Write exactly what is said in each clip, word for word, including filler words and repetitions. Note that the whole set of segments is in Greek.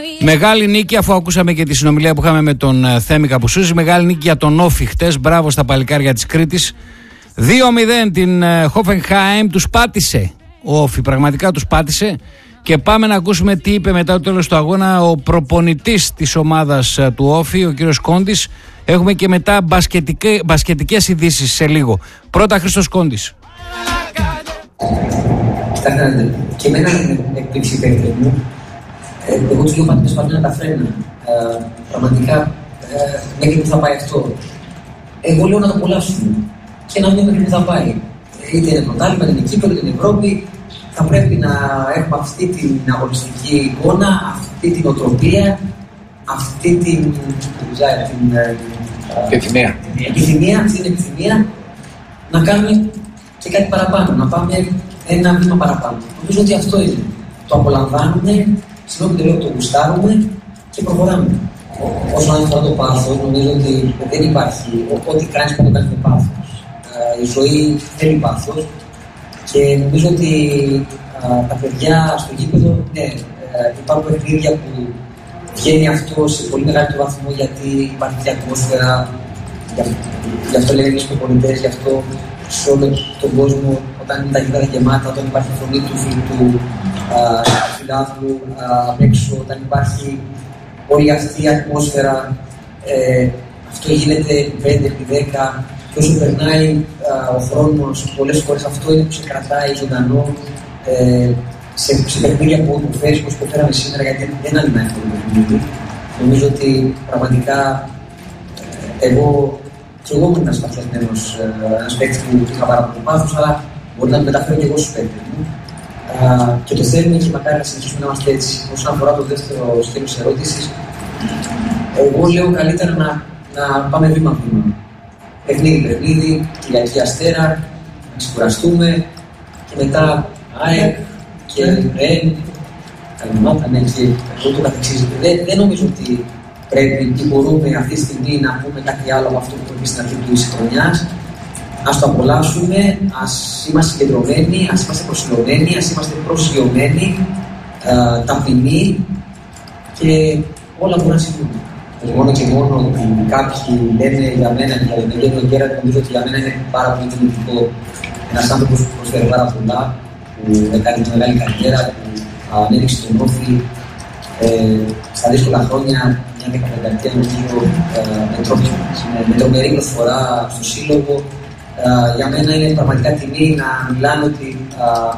Μεγάλη νίκη, αφού ακούσαμε και τη συνομιλία που είχαμε με τον Θέμη Καπουσούζη. Μεγάλη νίκη για τον Όφη χτες. Μπράβο στα παλικάρια της Κρήτης. δύο μηδέν την Hoffenheim. Τους πάτησε ο Όφη, πραγματικά τους πάτησε. Και πάμε να ακούσουμε τι είπε μετά το τέλος του αγώνα ο προπονητής της ομάδας του Όφη, ο κύριος Κόντης. Έχουμε και μετά μπασκετικές ειδήσεις σε λίγο. Πρώτα Χρήστος Κόντης. Κοιτάξτε, και εμένα είναι εκπλήξη παίκτες μου. Εγώ τους λέω πάντα σπαθούν τα φρένα. Ε, πραγματικά, ε, μέχρι που θα πάει αυτό. Εγώ λέω να το απολαύσουμε και να δούμε μέχρι που θα πάει. Είτε είναι πρωτάθλημα, είτε είναι κύπελλο, είτε είναι Ευρώπη. Θα πρέπει να έχουμε αυτή την αγωνιστική εικόνα, αυτή την οτροπία, αυτή την επιθυμία. επιθυμία, αυτή την επιθυμία να κάνουμε και κάτι παραπάνω, να πάμε ένα βήμα παραπάνω. Νομίζω ότι αυτό είναι. Το απολαμβάνουμε, συγγνώμη το λέω, το γουστάρουμε και προχωράμε. Όσον αφορά το πάθος, νομίζω ότι δεν υπάρχει. Ό,τι κάνεις πρέπει να κάνεις με πάθος. Η ζωή θέλει πάθος και νομίζω ότι α, τα παιδιά στο γήπεδο, ναι, υπάρχουν παιχνίδια που βγαίνει αυτό σε πολύ μεγάλο βαθμό γιατί υπάρχει και ατμόσφαιρα. Γι' αυτό λένε εμείς προπονητές, γι' αυτό σε όλο τον κόσμο, όταν είναι τα γήπεδα γεμάτα, όταν υπάρχει η φωνή του φίλου φιλάθλου απ' έξω, όταν υπάρχει όλη αυτή η ατμόσφαιρα, ε, αυτό γίνεται πέντε επί δέκα και όσο περνάει α, ο χρόνος, πολλές φορές αυτό είναι που σε κρατάει ζωντανό ε, σε, σε παιχνίδια που υποφέρεις, όπως υποφέραμε σήμερα, γιατί δεν είναι ένα εύκολο παιχνίδι. Νομίζω ότι πραγματικά ε, εγώ και εγώ ήμουν ένας παθιασμένος, ένας παίκτης που είχα πάρα πολύ πάθος, αλλά μπορεί να το μεταφέρω και εγώ στους παίκτες μου. Uh, και το θέλουμε και μακάρι να συνεχίσουμε να είμαστε έτσι. Όσον αφορά το δεύτερο σκέλος ερώτησης, εγώ λέω καλύτερα να, να πάμε βήμα-βήμα. Παιχνίδι, παιχνίδι, Κυριακή Αστέρα, να ξεκουραστούμε και μετά ΑΕΚ και ΡΕΝ, Καλαμάτα, ναι, και εγώ το καθεξής. Δεν, δεν νομίζω ότι πρέπει ή μπορούμε αυτή τη στιγμή να πούμε κάτι άλλο από αυτό που έχουμε στην αρχή της χρονιάς. Ας το απολαύσουμε, ας είμαστε συγκεντρωμένοι, ας είμαστε προσιλωμένοι, ας είμαστε προσιλωμένοι, ε, ταπεινοί και όλα μπορούν να συμβούν. Μόνο και μόνο ότι κάποιοι λένε για μένα και για τον Γέννη Γκέρα, νομίζω ότι για μένα είναι πάρα πολύ δημιουργικό. Ένας άνθρωπος που προσφέρει πάρα πολλά, που έκανε μια μεγάλη καριέρα, που ανέδειξε τον Όφη ε, στα δύσκολα χρόνια, μια δεκαπενταετία νομίζω, ε, με, με, με τρομερή προσφορά στο σύλλογο. Uh, για μένα είναι πραγματικά τιμή να μιλάνε ότι uh,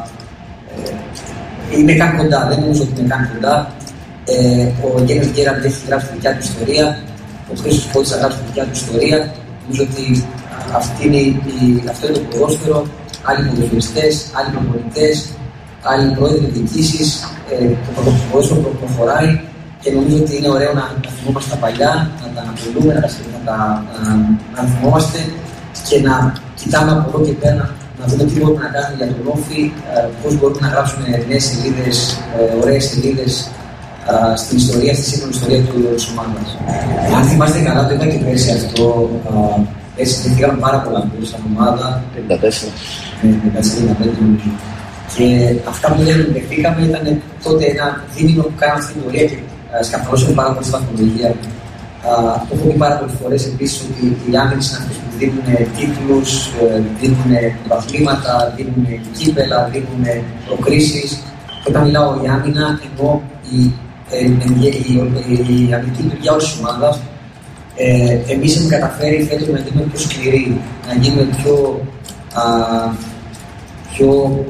ε, είναι καν κοντά, δεν νομίζω ότι είναι καν κοντά. Ε, ο Γέννης Γκέραντ έχει γράψει τη δικιά του ιστορία, ο Χρήστος Κόντης θα γράψει τη δικιά του ιστορία. Νομίζω ότι uh, αυτή είναι η, αυτό είναι το ποδόσφαιρο, άλλοι ποδοσφαιριστές, άλλοι προπονητές, άλλοι πρόεδροι διοικήσεις, ε, το ποδόσφαιρο προχωράει και νομίζω ότι είναι ωραίο να, να θυμόμαστε τα παλιά, να τα αναπολούμε, να τα να, να θυμόμαστε και να κοιτάμε από εδώ και πέρα να δούμε τι μπορούμε να κάνουμε για τον Όφη, πώς μπορούμε να γράψουμε νέες σελίδες, ωραίες σελίδες στην ιστορία, στη σύγχρονη ιστορία της ομάδας. Αν θυμάστε καλά, το είπα και πέρσι αυτό, έτσι θυμηθήκαμε πάρα πολλά πολύ σαν ομάδα. πενήντα τέσσερα. Ναι, πενήντα τέσσερα πενήντα πέντε νομίζω. Και αυτά που δεν δεχτήκαμε ήταν τότε ένα δίμηνο που κάναμε στην πορεία και σκαφαλώσαμε πάρα πολύ στη βαθμολογία. Uh, το έχω πει πάρα πολλές φορές επίσης ότι οι άμυνες είναι αυτές που δίνουν τίτλους, δίνουν βαθμήματα, δίνουν κύπελα, δίνουν προκρίσεις. Και όταν μιλάω για άμυνα, εννοώ η, η, η, η, η αμυντική λειτουργία όλης της ομάδας. Ε, εμείς έχουμε καταφέρει φέτος να γίνουμε πιο σκληροί, να γίνουμε πιο, α, πιο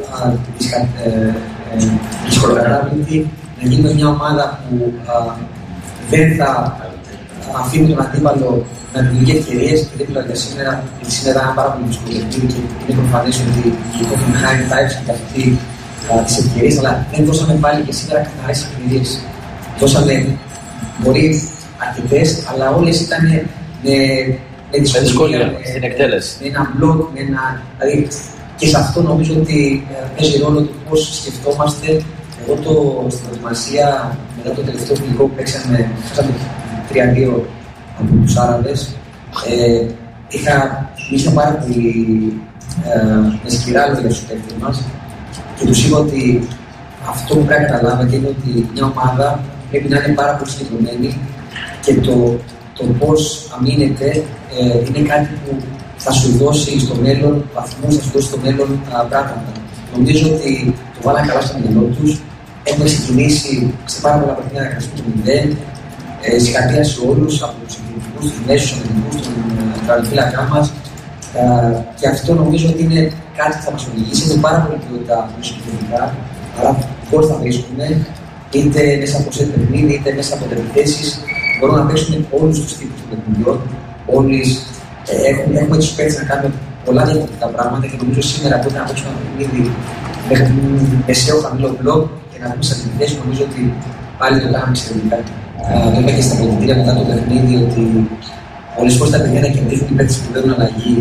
δυσκολοκατάβλητοι, να γίνουμε μια ομάδα που α, δεν θα αφήνει τον αντίπαλο να δημιουργεί ευκαιρίες και δίπλα για σήμερα, γιατί σήμερα είναι πάρα πολύ δύσκολο παιχνίδι και είναι προφανές ότι η Hoffenheim θα έψει και αυτή τις ευκαιρίες, αλλά δεν δώσαμε πάλι και σήμερα καθαρές ευκαιρίες. Δώσαμε μπορεί αρκετές, αλλά όλες ήταν με, με δυσκολία, στην εκτέλεση. Με ένα μπλοκ, με ένα. Δηλαδή και σε αυτό νομίζω ότι παίζει ρόλο το πώς σκεφτόμαστε. Εγώ το, στην προετοιμασία μετά το τελευταίο φιλικό που παίξαμε τρία δύο από τους Άραβες, ε, είχα μιλήσει πάρα πολύ ε, με σκληρά λόγια στους παίκτες μας και τους είπα ότι αυτό που πρέπει να καταλάβετε είναι ότι μια ομάδα πρέπει να είναι πάρα πολύ συγκεκριμένη και το, το πώς αμήνεται ε, είναι κάτι που θα σου δώσει στο μέλλον βαθμούς, θα σου δώσει στο μέλλον α, πράγματα. Νομίζω ότι το βάλανε καλά στο μυαλό τους. Έχουμε ξεκινήσει σε πάρα πολλά παιχνίδια να κρατήσουμε το μηδέν. Ε, συγχαρητήρια σε όλους, από τους εκδοτικούς, τους μέσους, τους αμυντικούς, τον τραγωδοφύλακά μας. Ε, και αυτό νομίζω ότι είναι κάτι που θα μας οδηγήσει. Είναι πάρα πολύ ποιότητα μεσοκεντρικά. Άρα, πώς θα βρίσκουμε, είτε μέσα από σετ παιχνίδι, είτε μέσα από επιθέσεις, μπορούμε να παίξουμε όλους τους τύπους των παιχνιδιών. Όλες ε, έχουμε, έχουμε τους παίκτες να κάνουμε πολλά διαφορετικά πράγματα και νομίζω σήμερα μπορούμε να παίξουμε ένα παιχνίδι μέχρι μεσαίο χαμηλό μπλοκ και να βγούμε στις επιθέσεις. Νομίζω ότι πάλι το κάναμε εξαιρετικά. Το είπα και στα πολιτήρια μετά το παιχνίδι ότι πολλές φορές τα παιδιά θα κερδίζουν οι παίκτες που παίρνουν αλλαγή.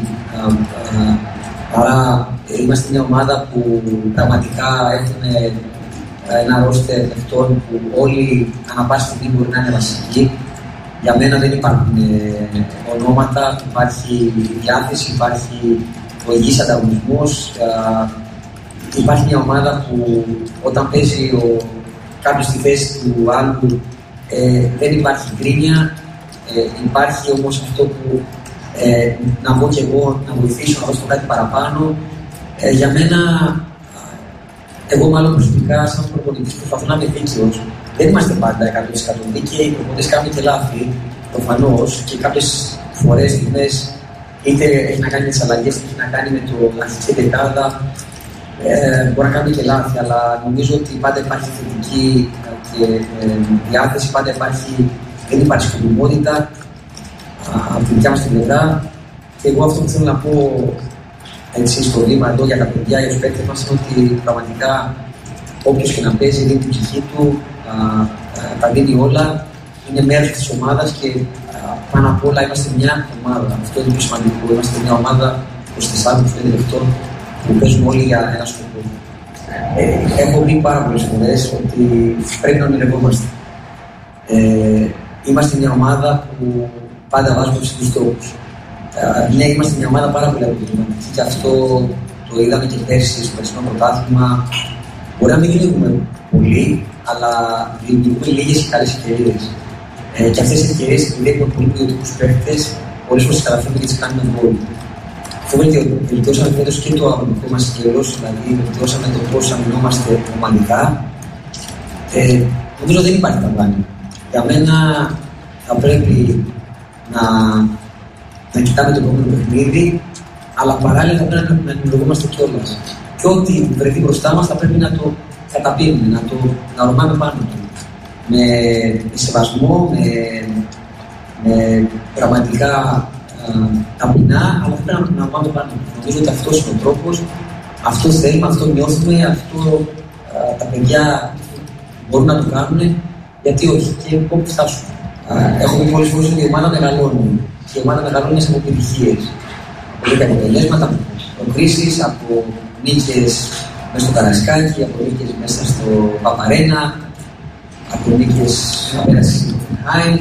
Άρα είμαστε μια ομάδα που πραγματικά έχουμε ένα ρόστερ παιχτών που όλοι ανά πάση στιγμή μπορεί να είναι βασικοί. Για μένα δεν υπάρχουν ονόματα, υπάρχει διάθεση, υπάρχει ο υγιής ανταγωνισμός. Υπάρχει μια ομάδα που όταν παίζει ο, κάποιος στη θέση του άλλου ε, δεν υπάρχει γκρίνια, ε, υπάρχει όμως αυτό που ε, να βγω και εγώ να βοηθήσω, να δώσω κάτι παραπάνω. Ε, για μένα, εγώ μάλλον προσωπικά σαν προπονητής προσπαθώ να είμαι δίκαιος. Δεν είμαστε πάντα εκατό τοις εκατό δίκαιοι, οι προπονητές κάνουν και λάθη, προφανώς, και κάποιες φορές, στιγμές, είτε έχει να κάνει με τις αλλαγές, είτε έχει να κάνει με το αρχική δεκάδα. Ε, μπορεί να κάνουμε και λάθη, αλλά νομίζω ότι πάντα υπάρχει θετική και, ε, διάθεση, πάντα υπάρχει, δεν υπάρχει σκοπιμότητα από τη δικιά μας την πλευρά. Και εγώ αυτό που θέλω να πω έτσι, στο βήμα εδώ για τα παιδιά, για τους παίκτες μας, είναι ότι πραγματικά όποιος και να παίζει δίνει την ψυχή του, α, α, τα δίνει όλα, είναι μέρος της ομάδας και α, πάνω απ' όλα είμαστε μια ομάδα. Αυτό είναι το πιο σημαντικό. Είμαστε μια ομάδα προς τεσσάρων, προς πέντε λεπτών, που παίζουμε όλοι για ένα σκοπό. Ε, έχω πει πάρα πολλές φορές ότι πρέπει να ονειρευόμαστε. Ε, είμαστε μια ομάδα που πάντα βάζουμε ψηλούς στόχους. Ε, ναι, είμαστε μια ομάδα πάρα πολύ αποτελεσματική και αυτό το είδαμε και πέρσι στο περσινό πρωτάθλημα. Μπορεί να μην δημιουργούμε πολύ, αλλά δημιουργούμε λίγες και καλές ευκαιρίες. Ε, και αυτές τις ευκαιρίες, επειδή έχουμε πολύ ποιοτικούς παίκτες, πολλές φορές καταφέρουμε και τις κάνουμε γκολ. Βελτιώσαμε φέτος και το αγωνικό μας καιρός, δηλαδή βελτιώσαμε το πώς αμυνόμαστε ομαδικά. Ε, νομίζω δεν υπάρχει ταβάνι. Για μένα θα πρέπει να, να κοιτάμε το επόμενο παιχνίδι, αλλά παράλληλα θα πρέπει να ενημερωνόμαστε κιόλας. Και ό,τι βρεθεί μπροστά μας θα πρέπει να το καταπίνουμε, να το να ορμάμε πάνω του. Με, με σεβασμό, με, με πραγματικά ταπεινά, αλλά θα πρέπει να πάμε πάνω. Νομίζω ότι αυτός είναι ο τρόπος, αυτό θέλουμε, αυτό νιώθουμε, αυτό α, τα παιδιά μπορούν να το κάνουν, γιατί όχι, και όπου φτάσουν. Έχουμε πολλές φορές ότι η ομάδα μεγαλώνει. Και η ομάδα μεγαλώνει μέσα από επιτυχίες. Από λίγα αποτελέσματα, από προκρίσεις, από νίκες μέσα στο Καρασκάκι, από νίκες μέσα στο Παπαρένα, από νίκες απέναντι στη Χάιν.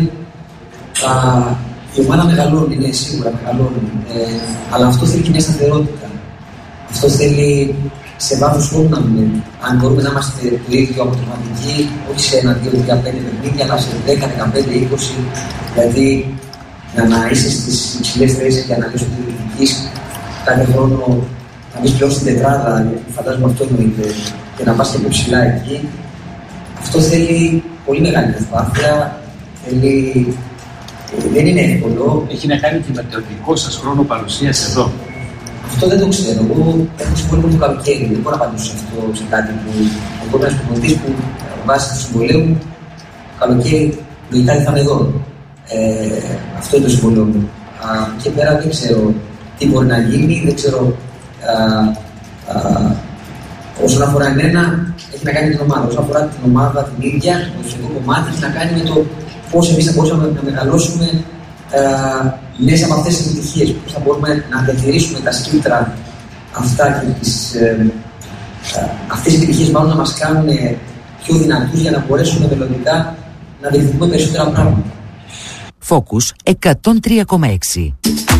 Η ομάδα μεγαλώνει, ναι, σίγουρα μεγαλώνει. Ε, αλλά αυτό θέλει και μια σταθερότητα. Αυτό θέλει σε βάθος χρόνου να δούμε αν μπορούμε να είμαστε το ίδιο αποτελεσματικοί, όχι σε ένα, δύο, τρία, πέντε παιχνίδια, αλλά σε δέκα, δεκαπέντε, είκοσι. Δηλαδή, για να είσαι στις υψηλές θέσεις και να λες ότι διεκδικείς κάθε χρόνο να μπεις πλέον στην τετράδα, γιατί φαντάζομαι αυτό εννοείται, και να πας και πιο ψηλά εκεί. Αυτό θέλει πολύ μεγάλη προσπάθεια. Θέλει. Δεν είναι εύκολο. Έχει να κάνει και με το δικό σας χρόνο παρουσίας εδώ. Αυτό δεν το ξέρω. Εγώ έχω συμβόλαιο το καλοκαίρι. Δεν μπορώ να απαντήσω σε αυτό, σε κάτι που. Εγώ είμαι ένας προπονητής που βάσει του συμβολέου μου το καλοκαίρι λογικά θα είμαι εδώ. Ε, αυτό είναι το συμβολέο μου. Και πέρα δεν ξέρω τι μπορεί να γίνει, δεν ξέρω. Α, α, όσον αφορά εμένα, έχει να κάνει με την ομάδα. Όσον αφορά την ομάδα την ίδια, το προσωπικό κομμάτι, έχει να κάνει με το πώς εμείς θα μπορούσαμε να μεγαλώσουμε ε, μέσα από αυτές τις επιτυχίες, πώς θα μπορούμε να διατηρήσουμε τα σκύλτρα αυτά και τις, ε, ε, αυτές οι επιτυχίες μάλλον να μας κάνουν πιο δυνατούς για να μπορέσουμε μελλοντικά να διεκδικούμε περισσότερα πράγματα. Focus εκατόν τρία κόμμα έξι.